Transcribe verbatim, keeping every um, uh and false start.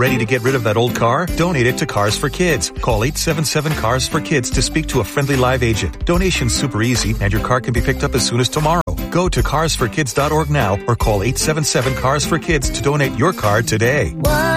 Ready to get rid of that old car? Donate it to Cars for Kids. Call eight seven seven, C A R S for Kids to speak to a friendly live agent. Donation's super easy, and your car can be picked up as soon as tomorrow. Go to cars for kids dot org now or call eight seven seven, C A R S for Kids to donate your car today.